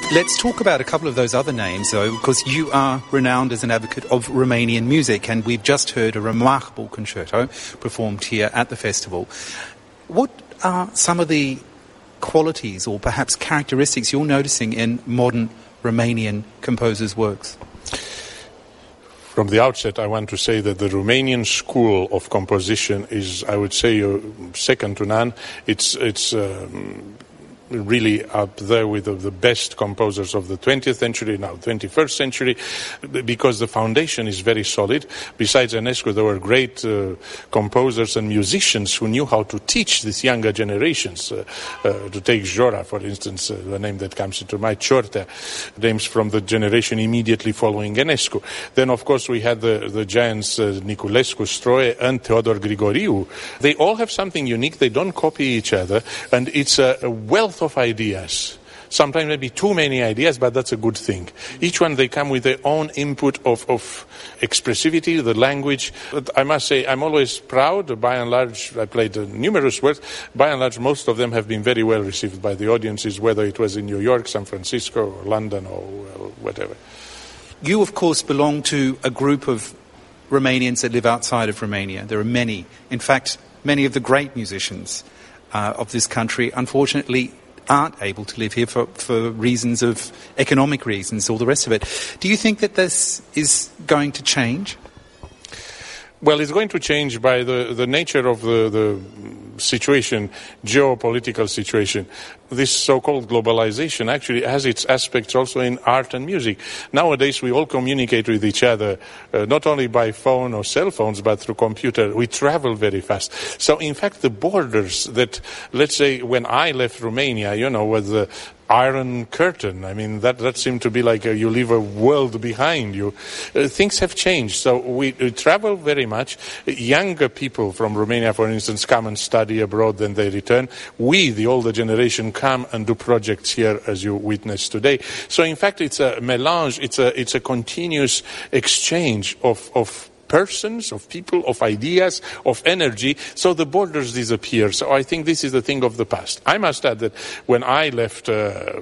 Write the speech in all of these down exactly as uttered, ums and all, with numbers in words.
Let's talk about a couple of those other names, though, because you are renowned as an advocate of Romanian music, and we've just heard a remarkable concerto performed here at the festival. What are some of the qualities or perhaps characteristics you're noticing in modern Romanian composers' works? From the outset, I want to say that the Romanian school of composition is, I would say, uh, second to none. It's it's um, really up there with the, the best composers of the twentieth century, now twenty-first century, because the foundation is very solid. Besides Enescu, there were great uh, composers and musicians who knew how to teach these younger generations. Uh, uh, to take Jora, for instance, uh, the name that comes into my Ciortea, names from the generation immediately following Enescu. Then, of course, we had the, the giants uh, Niculescu, Stroie, and Teodor Grigoriu. They all have something unique. They don't copy each other, and it's a, a wealth of ideas. Sometimes maybe too many ideas, but that's a good thing. Each one, they come with their own input of, of expressivity, the language. But I must say, I'm always proud. By and large, I played uh, numerous works. By and large, most of them have been very well received by the audiences, whether it was in New York, San Francisco, or London, or, or whatever. You, of course, belong to a group of Romanians that live outside of Romania. There are many. In fact, many of the great musicians uh, of this country, unfortunately, aren't able to live here for, for reasons of economic reasons, all the rest of it. Do you think that this is going to change? Well, it's going to change by the, the nature of the, the situation, geopolitical situation. This so-called globalization actually has its aspects also in art and music. Nowadays, we all communicate with each other, uh, not only by phone or cell phones, but through computer. We travel very fast. So, in fact, the borders that, let's say, when I left Romania, you know, with the Iron Curtain. I mean, that, that seemed to be like a, you leave a world behind you. Uh, things have changed. So we, we travel very much. Younger people from Romania, for instance, come and study abroad, then they return. We, the older generation, come and do projects here, as you witnessed today. So in fact, it's a melange. It's a, it's a continuous exchange of, of persons, of people, of ideas, of energy, so the borders disappear. So I think this is the thing of the past. I must add that when I left uh,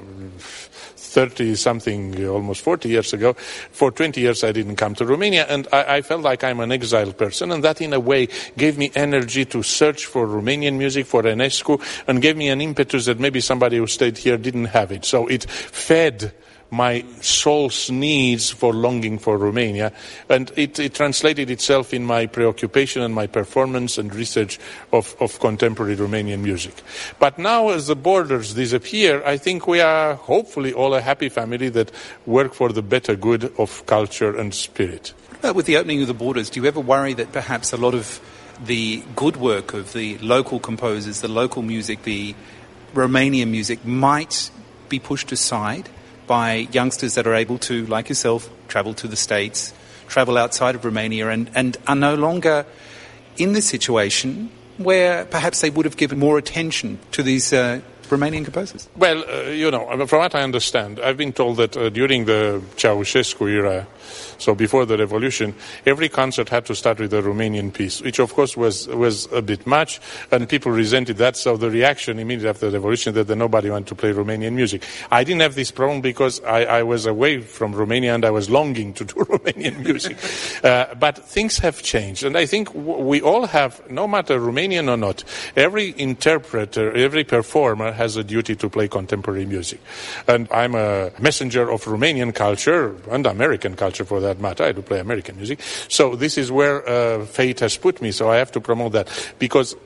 thirty-something, almost forty years ago, for twenty years I didn't come to Romania, and I, I felt like I'm an exiled person, and that in a way gave me energy to search for Romanian music, for Enescu, and gave me an impetus that maybe somebody who stayed here didn't have it. So it fed my soul's needs for longing for Romania, and it, it translated itself in my preoccupation and my performance and research of, of contemporary Romanian music. But now as the borders disappear, I think we are hopefully all a happy family that work for the better good of culture and spirit. Uh, with the opening of the borders, do you ever worry that perhaps a lot of the good work of the local composers, the local music, the Romanian music might be pushed aside by youngsters that are able to, like yourself, travel to the States, travel outside of Romania, and, and are no longer in the situation where perhaps they would have given more attention to these uh, Romanian composers? Well, uh, you know, from what I understand, I've been told that uh, during the Ceausescu era, so before the revolution, every concert had to start with a Romanian piece, which of course was was a bit much, and people resented that. So the reaction immediately after the revolution that nobody wanted to play Romanian music. I didn't have this problem because I, I was away from Romania and I was longing to do Romanian music. uh, but things have changed, and I think w- we all have, no matter Romanian or not, every interpreter, every performer has a duty to play contemporary music. And I'm a messenger of Romanian culture and American culture for that matter. I do play American music. So this is where uh, fate has put me. So I have to promote that because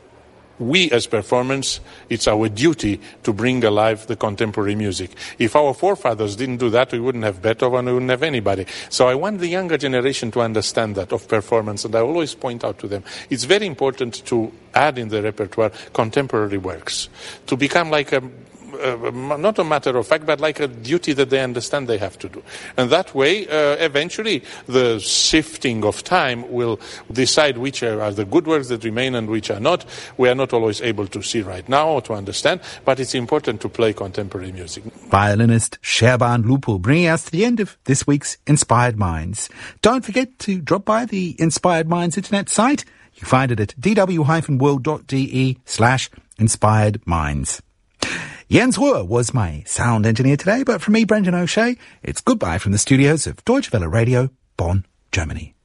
we as performers, it's our duty to bring alive the contemporary music. If our forefathers didn't do that, we wouldn't have Beethoven, we wouldn't have anybody. So I want the younger generation to understand that of performance, and I always point out to them, it's very important to add in the repertoire contemporary works, to become like a Uh, not a matter of fact, but like a duty that they understand they have to do. And that way, uh, eventually, the sifting of time will decide which are the good works that remain and which are not. We are not always able to see right now or to understand, but it's important to play contemporary music. Violinist Sherban Lupu bringing us to the end of this week's Inspired Minds. Don't forget to drop by the Inspired Minds internet site. You find it at dw-world.de slash inspired minds. Jens Ruhr was my sound engineer today, but from me, Brendan O'Shea, it's goodbye from the studios of Deutsche Welle Radio, Bonn, Germany.